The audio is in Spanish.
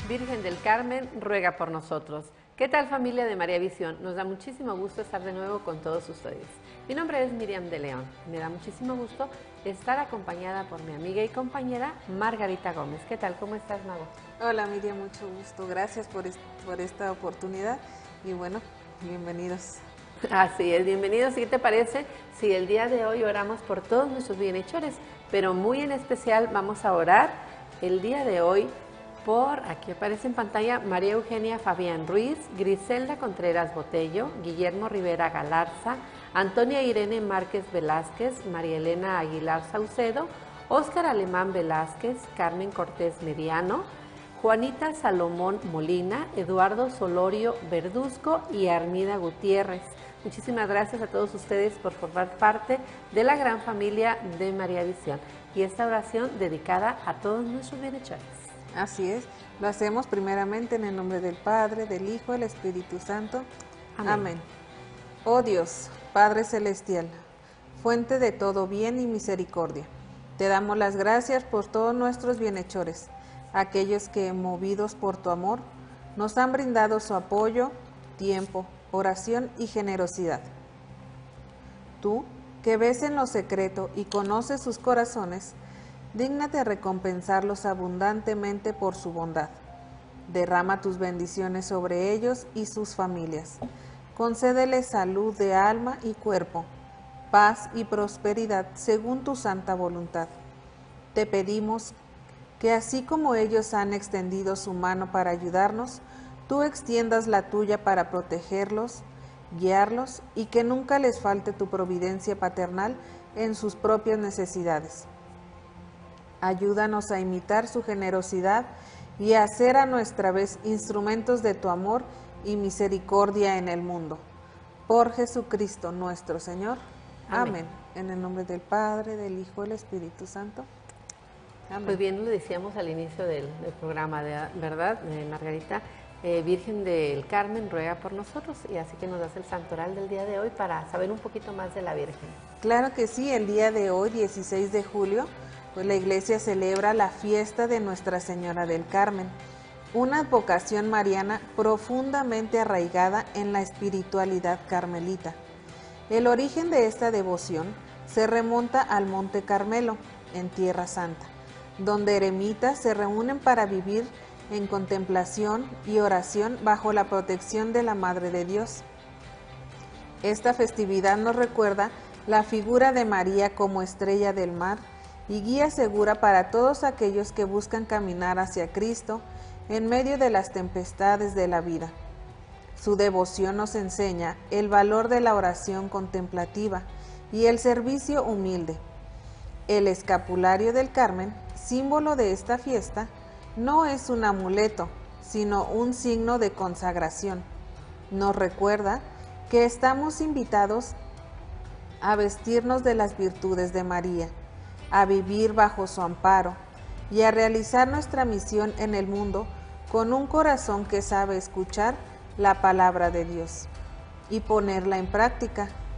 Virgen del Carmen, ruega por nosotros. ¿Qué tal, familia de María Visión? Nos da muchísimo gusto estar de nuevo con todos ustedes. Mi nombre es Miriam de León. Me da muchísimo gusto estar acompañada por mi amiga y compañera Margarita Gómez. ¿Qué tal? ¿Cómo estás, Mago? Hola, Miriam, mucho gusto. Gracias por esta oportunidad y bueno, bienvenidos. Así es, bienvenidos. ¿Qué te parece si el día de hoy oramos por todos nuestros bienhechores? Pero muy en especial vamos a orar el día de hoy por, aquí aparece en pantalla, María Eugenia Fabián Ruiz, Griselda Contreras Botello, Guillermo Rivera Galarza, Antonia Irene Márquez Velázquez, María Elena Aguilar Saucedo, Óscar Alemán Velázquez, Carmen Cortés Mediano, Juanita Salomón Molina, Eduardo Solorio Verduzco y Armida Gutiérrez. Muchísimas gracias a todos ustedes por formar parte de la gran familia de María Visión. Y esta oración dedicada a todos nuestros bienhechores. Así es, lo hacemos primeramente en el nombre del Padre, del Hijo, del Espíritu Santo. Amén. Amén. Oh Dios, Padre Celestial, fuente de todo bien y misericordia, te damos las gracias por todos nuestros bienhechores, aquellos que, movidos por tu amor, nos han brindado su apoyo, tiempo, oración y generosidad. Tú, que ves en lo secreto y conoces sus corazones, dígnate recompensarlos abundantemente por su bondad. Derrama tus bendiciones sobre ellos y sus familias. Concédeles salud de alma y cuerpo, paz y prosperidad según tu santa voluntad. Te pedimos que así como ellos han extendido su mano para ayudarnos, tú extiendas la tuya para protegerlos, guiarlos y que nunca les falte tu providencia paternal en sus propias necesidades. Ayúdanos a imitar su generosidad y a ser a nuestra vez instrumentos de tu amor y misericordia en el mundo. Por Jesucristo nuestro Señor. Amén. En el nombre del Padre, del Hijo y del Espíritu Santo. Amén. Pues bien, lo decíamos al inicio del programa, ¿verdad, Margarita? Virgen del Carmen, ruega por nosotros, y así que nos das el santoral del día de hoy para saber un poquito más de la Virgen. Claro que sí, el día de hoy, 16 de julio, pues la Iglesia celebra la fiesta de Nuestra Señora del Carmen, una vocación mariana profundamente arraigada en la espiritualidad carmelita. El origen de esta devoción se remonta al Monte Carmelo, en Tierra Santa, donde eremitas se reúnen para vivir en contemplación y oración bajo la protección de la Madre de Dios. Esta festividad nos recuerda la figura de María como estrella del mar y guía segura para todos aquellos que buscan caminar hacia Cristo en medio de las tempestades de la vida. Su devoción nos enseña el valor de la oración contemplativa y el servicio humilde. El escapulario del Carmen, símbolo de esta fiesta, no es un amuleto, sino un signo de consagración. Nos recuerda que estamos invitados a vestirnos de las virtudes de María, a vivir bajo su amparo y a realizar nuestra misión en el mundo con un corazón que sabe escuchar la palabra de Dios y ponerla en práctica,